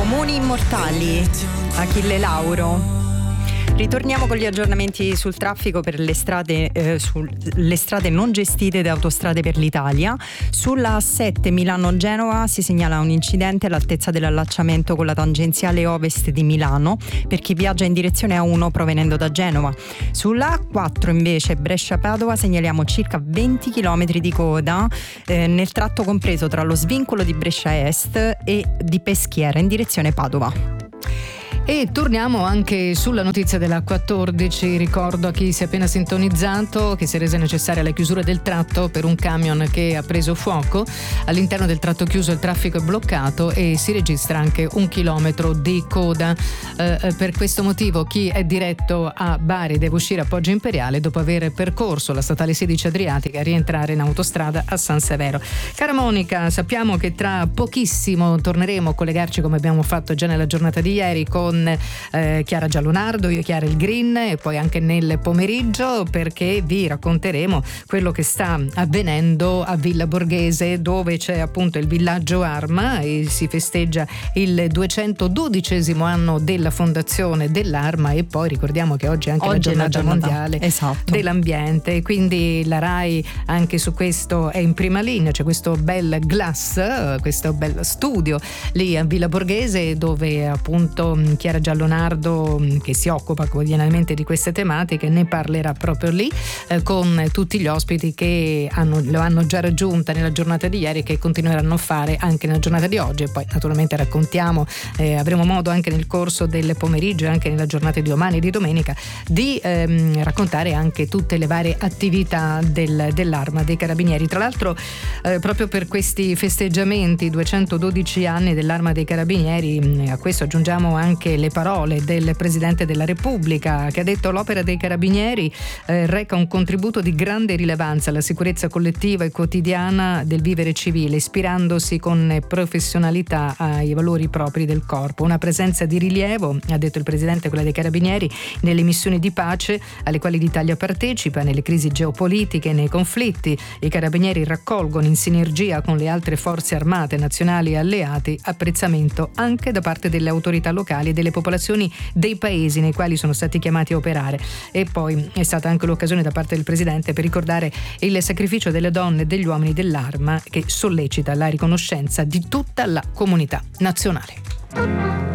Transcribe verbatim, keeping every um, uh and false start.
Comuni immortali, Achille Lauro. Ritorniamo con gli aggiornamenti sul traffico per le strade, eh, sulle strade non gestite da Autostrade per l'Italia. Sulla A sette Milano-Genova si segnala un incidente all'altezza dell'allacciamento con la tangenziale ovest di Milano per chi viaggia in direzione A uno provenendo da Genova. Sulla A quattro invece Brescia-Padova segnaliamo circa venti chilometri di coda eh, nel tratto compreso tra lo svincolo di Brescia Est e di Peschiera in direzione Padova. E torniamo anche sulla notizia della quattordici. Ricordo a chi si è appena sintonizzato che si è resa necessaria la chiusura del tratto per un camion che ha preso fuoco. All'interno del tratto chiuso il traffico è bloccato e si registra anche un chilometro di coda. Eh, per questo motivo chi è diretto a Bari deve uscire a Poggio Imperiale dopo aver percorso la statale sedici Adriatica e rientrare in autostrada a San Severo. Cara Monica, sappiamo che tra pochissimo torneremo a collegarci, come abbiamo fatto già nella giornata di ieri, con Eh, Chiara Giallonardo, io Chiara il Green, e poi anche nel pomeriggio, perché vi racconteremo quello che sta avvenendo a Villa Borghese, dove c'è appunto il villaggio Arma e si festeggia il duecentododicesimo anno della fondazione dell'Arma. E poi ricordiamo che oggi è anche oggi la giornata, la giornata mondiale esatto. dell'ambiente, quindi la RAI anche su questo è in prima linea. C'è questo bel glass, questo bel studio lì a Villa Borghese, dove appunto Chiara Giallonardo, che si occupa quotidianamente di queste tematiche, ne parlerà proprio lì eh, con tutti gli ospiti che hanno, lo hanno già raggiunta nella giornata di ieri e che continueranno a fare anche nella giornata di oggi. E poi naturalmente raccontiamo, eh, avremo modo anche nel corso del pomeriggio e anche nella giornata di domani e di domenica di ehm, raccontare anche tutte le varie attività del, dell'Arma dei Carabinieri. Tra l'altro eh, proprio per questi festeggiamenti, duecentododici anni dell'Arma dei Carabinieri, a questo aggiungiamo anche le parole del Presidente della Repubblica, che ha detto: l'opera dei Carabinieri eh, reca un contributo di grande rilevanza alla sicurezza collettiva e quotidiana del vivere civile, ispirandosi con professionalità ai valori propri del corpo. Una presenza di rilievo, ha detto il Presidente, quella dei Carabinieri, nelle missioni di pace alle quali l'Italia partecipa, nelle crisi geopolitiche e nei conflitti. I Carabinieri raccolgono in sinergia con le altre forze armate nazionali e alleati apprezzamento anche da parte delle autorità locali e delle popolazioni dei paesi nei quali sono stati chiamati a operare. E poi è stata anche l'occasione da parte del Presidente per ricordare il sacrificio delle donne e degli uomini dell'Arma, che sollecita la riconoscenza di tutta la comunità nazionale.